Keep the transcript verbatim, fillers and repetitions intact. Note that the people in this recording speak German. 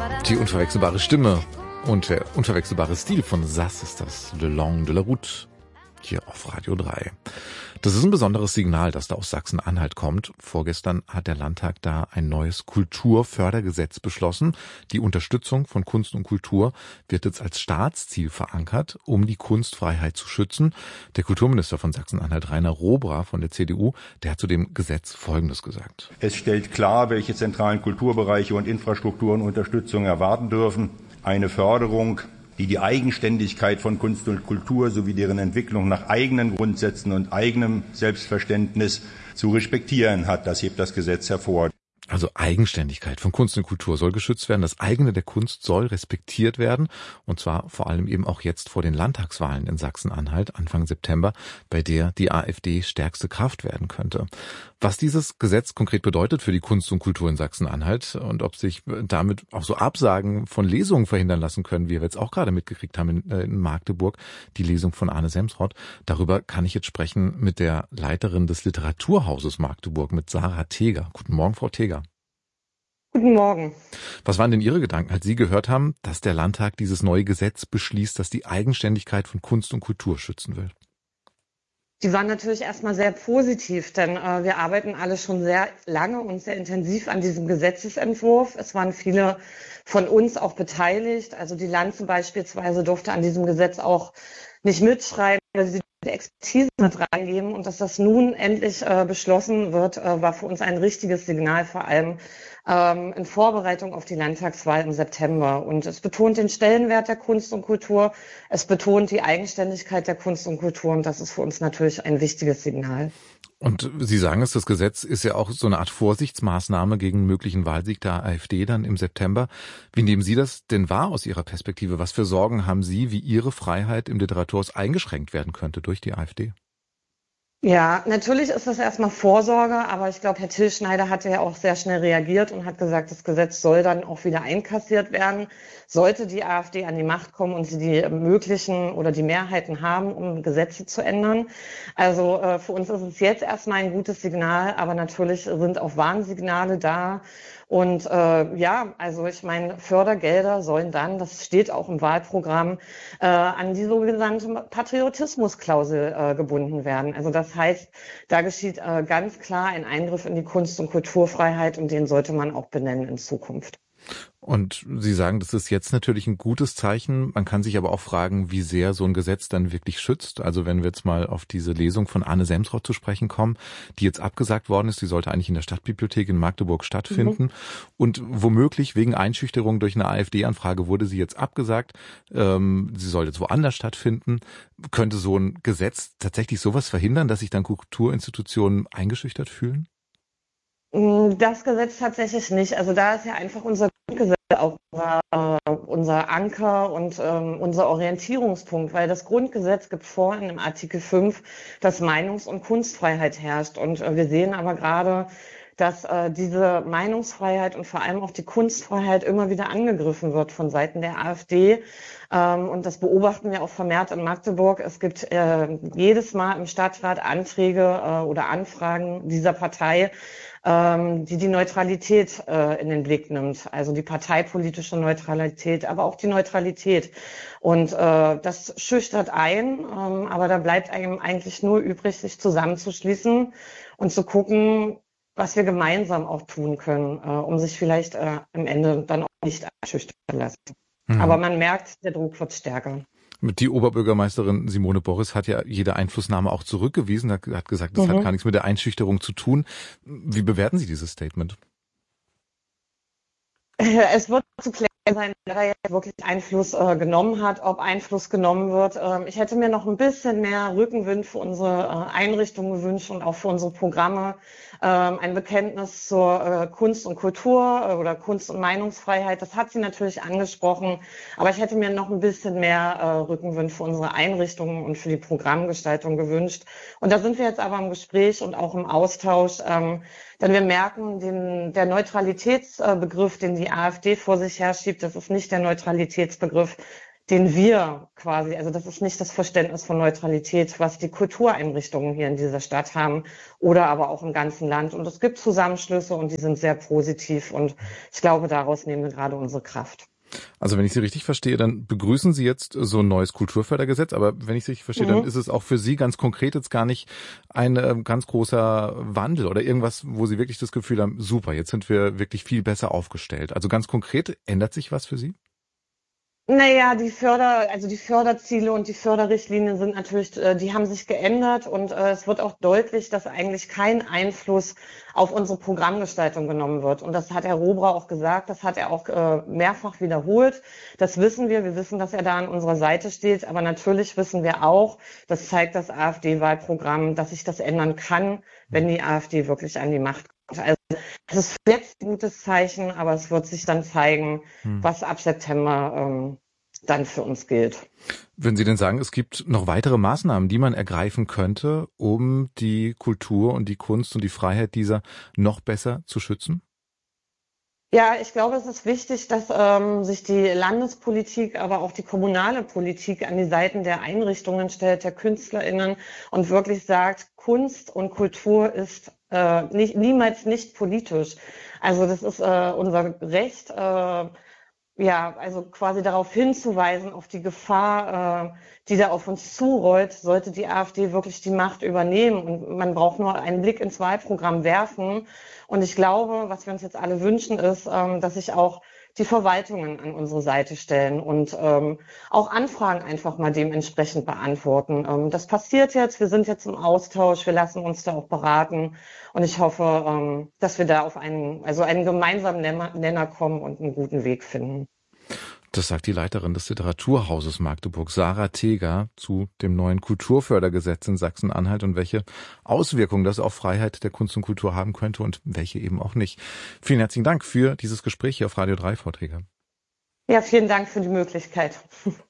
Die unverwechselbare Stimme und der unverwechselbare Stil von Sass ist das Le Long de la Route hier auf Radio drei. Das ist ein besonderes Signal, das da aus Sachsen-Anhalt kommt. Vorgestern hat der Landtag da ein neues Kulturfördergesetz beschlossen. Die Unterstützung von Kunst und Kultur wird jetzt als Staatsziel verankert, um die Kunstfreiheit zu schützen. Der Kulturminister von Sachsen-Anhalt, Rainer Robra von der C D U, der hat zu dem Gesetz Folgendes gesagt. Es stellt klar, welche zentralen Kulturbereiche und Infrastrukturen Unterstützung erwarten dürfen. Eine Förderung, die die Eigenständigkeit von Kunst und Kultur sowie deren Entwicklung nach eigenen Grundsätzen und eigenem Selbstverständnis zu respektieren hat. Das hebt das Gesetz hervor. Also Eigenständigkeit von Kunst und Kultur soll geschützt werden. Das eigene der Kunst soll respektiert werden. Und zwar vor allem eben auch jetzt vor den Landtagswahlen in Sachsen-Anhalt Anfang September, bei der die AfD stärkste Kraft werden könnte. Was dieses Gesetz konkret bedeutet für die Kunst und Kultur in Sachsen-Anhalt und ob sich damit auch so Absagen von Lesungen verhindern lassen können, wie wir jetzt auch gerade mitgekriegt haben in, äh, in Magdeburg, die Lesung von Arne Semsrott. Darüber kann ich jetzt sprechen mit der Leiterin des Literaturhauses Magdeburg, mit Sarah Teger. Guten Morgen, Frau Teger. Guten Morgen. Was waren denn Ihre Gedanken, als Sie gehört haben, dass der Landtag dieses neue Gesetz beschließt, das die Eigenständigkeit von Kunst und Kultur schützen will? Die waren natürlich erstmal sehr positiv, denn äh, wir arbeiten alle schon sehr lange und sehr intensiv an diesem Gesetzesentwurf. Es waren viele von uns auch beteiligt. Also die Lanze beispielsweise durfte an diesem Gesetz auch nicht mitschreiben, weil sie die Expertise mit reingeben. Und dass das nun endlich äh, beschlossen wird, äh, war für uns ein richtiges Signal, vor allem ähm, in Vorbereitung auf die Landtagswahl im September. Und es betont den Stellenwert der Kunst und Kultur, es betont die Eigenständigkeit der Kunst und Kultur und das ist für uns natürlich ein wichtiges Signal. Und Sie sagen es, das Gesetz ist ja auch so eine Art Vorsichtsmaßnahme gegen einen möglichen Wahlsieg der AfD dann im September. Wie nehmen Sie das denn wahr aus Ihrer Perspektive? Was für Sorgen haben Sie, wie Ihre Freiheit im Literaturhaus eingeschränkt werden könnte durch die AfD? Ja, natürlich ist das erstmal Vorsorge, aber ich glaube, Herr Till Schneider hatte ja auch sehr schnell reagiert und hat gesagt, das Gesetz soll dann auch wieder einkassiert werden. Sollte die AfD an die Macht kommen und sie die möglichen oder die Mehrheiten haben, um Gesetze zu ändern. Also äh, für uns ist es jetzt erstmal ein gutes Signal, aber natürlich sind auch Warnsignale da. Und äh, ja, also ich meine, Fördergelder sollen dann, das steht auch im Wahlprogramm, äh, an die sogenannte Patriotismusklausel äh, gebunden werden. Also das heißt, da geschieht äh, ganz klar ein Eingriff in die Kunst- und Kulturfreiheit und den sollte man auch benennen in Zukunft. Und Sie sagen, das ist jetzt natürlich ein gutes Zeichen. Man kann sich aber auch fragen, wie sehr so ein Gesetz dann wirklich schützt. Also wenn wir jetzt mal auf diese Lesung von Arne Semsrott zu sprechen kommen, die jetzt abgesagt worden ist, die sollte eigentlich in der Stadtbibliothek in Magdeburg stattfinden. Mhm. Und womöglich wegen Einschüchterung durch eine AfD-Anfrage wurde sie jetzt abgesagt. Ähm, sie soll jetzt woanders stattfinden. Könnte so ein Gesetz tatsächlich sowas verhindern, dass sich dann Kulturinstitutionen eingeschüchtert fühlen? Das Gesetz tatsächlich nicht. Also da ist ja einfach unser Grundgesetz auch unser, äh, unser Anker und ähm, unser Orientierungspunkt, weil das Grundgesetz gibt vor in dem Artikel fünf, dass Meinungs- und Kunstfreiheit herrscht. Und äh, wir sehen aber gerade, dass äh, diese Meinungsfreiheit und vor allem auch die Kunstfreiheit immer wieder angegriffen wird von Seiten der AfD. Ähm, und das beobachten wir auch vermehrt in Magdeburg. Es gibt äh, jedes Mal im Stadtrat Anträge äh, oder Anfragen dieser Partei, ähm, die die Neutralität äh, in den Blick nimmt. Also die parteipolitische Neutralität, aber auch die Neutralität. Und äh, das schüchtert ein, ähm, aber da bleibt einem eigentlich nur übrig, sich zusammenzuschließen und zu gucken, was wir gemeinsam auch tun können, äh, um sich vielleicht äh, am Ende dann auch nicht einschüchtern zu lassen. Mhm. Aber man merkt, der Druck wird stärker. Die Oberbürgermeisterin Simone Boris hat ja jede Einflussnahme auch zurückgewiesen, hat gesagt, das mhm. hat gar nichts mit der Einschüchterung zu tun. Wie bewerten Sie dieses Statement? Es wird zu klären sein, wer da jetzt wirklich Einfluss äh, genommen hat, ob Einfluss genommen wird. Ähm, ich hätte mir noch ein bisschen mehr Rückenwind für unsere äh, Einrichtung gewünscht und auch für unsere Programme. Ähm, ein Bekenntnis zur äh, Kunst und Kultur äh, oder Kunst- und Meinungsfreiheit, das hat sie natürlich angesprochen. Aber ich hätte mir noch ein bisschen mehr äh, Rückenwind für unsere Einrichtungen und für die Programmgestaltung gewünscht. Und da sind wir jetzt aber im Gespräch und auch im Austausch. Ähm, Denn wir merken, den, der Neutralitätsbegriff, den die AfD vor sich herschiebt, das ist nicht der Neutralitätsbegriff, den wir quasi, also das ist nicht das Verständnis von Neutralität, was die Kultureinrichtungen hier in dieser Stadt haben oder aber auch im ganzen Land. Und es gibt Zusammenschlüsse und die sind sehr positiv und ich glaube, daraus nehmen wir gerade unsere Kraft. Also wenn ich Sie richtig verstehe, dann begrüßen Sie jetzt so ein neues Kulturfördergesetz, aber wenn ich Sie richtig verstehe, mhm. dann ist es auch für Sie ganz konkret jetzt gar nicht ein äh, ganz großer Wandel oder irgendwas, wo Sie wirklich das Gefühl haben, super, jetzt sind wir wirklich viel besser aufgestellt. Also ganz konkret, ändert sich was für Sie? Naja, die Förder, also die Förderziele und die Förderrichtlinien sind natürlich, die haben sich geändert und äh, es wird auch deutlich, dass eigentlich kein Einfluss auf unsere Programmgestaltung genommen wird. Und das hat Herr Robra auch gesagt, das hat er auch äh, mehrfach wiederholt. Das wissen wir, wir wissen, dass er da an unserer Seite steht, aber natürlich wissen wir auch, das zeigt das AfD-Wahlprogramm, dass sich das ändern kann, wenn die AfD wirklich an die Macht kommt. Also es ist jetzt ein gutes Zeichen, aber es wird sich dann zeigen, hm. was ab September ähm, dann für uns gilt. Würden Sie denn sagen, es gibt noch weitere Maßnahmen, die man ergreifen könnte, um die Kultur und die Kunst und die Freiheit dieser noch besser zu schützen? Ja, ich glaube, es ist wichtig, dass ähm, sich die Landespolitik, aber auch die kommunale Politik an die Seiten der Einrichtungen stellt, der KünstlerInnen und wirklich sagt, Kunst und Kultur ist äh, nicht, niemals nicht politisch. Also das ist äh, unser Recht, äh, ja, also quasi darauf hinzuweisen, auf die Gefahr, äh, die da auf uns zurollt, sollte die AfD wirklich die Macht übernehmen. Und man braucht nur einen Blick ins Wahlprogramm werfen. Und ich glaube, was wir uns jetzt alle wünschen, ist, ähm, dass sich auch die Verwaltungen an unsere Seite stellen und ähm, auch Anfragen einfach mal dementsprechend beantworten. Ähm, das passiert jetzt, wir sind jetzt im Austausch, wir lassen uns da auch beraten und ich hoffe, ähm, dass wir da auf einen, also einen gemeinsamen Nenner kommen und einen guten Weg finden. Das sagt die Leiterin des Literaturhauses Magdeburg, Sarah Teger, zu dem neuen Kulturfördergesetz in Sachsen-Anhalt und welche Auswirkungen das auf Freiheit der Kunst und Kultur haben könnte und welche eben auch nicht. Vielen herzlichen Dank für dieses Gespräch hier auf Radio drei, Frau Teger. Ja, vielen Dank für die Möglichkeit.